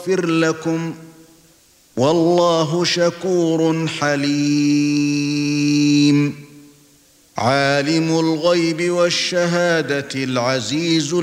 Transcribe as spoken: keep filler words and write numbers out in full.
يغفر لكم والله شكور حليم. عالم الغيب والشهادة العزيز